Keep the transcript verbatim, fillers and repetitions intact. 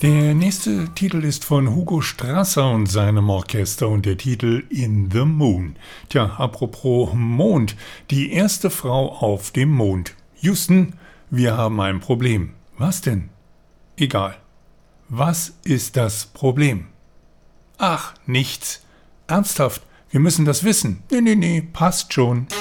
Der nächste Titel ist von Hugo Strasser und seinem Orchester und der Titel In the Moon. Tja, apropos Mond, die erste Frau auf dem Mond. Houston, wir haben ein Problem. Was denn? Egal. Was ist das Problem? Ach, nichts. Ernsthaft, wir müssen das wissen. Nee, nee, nee, passt schon.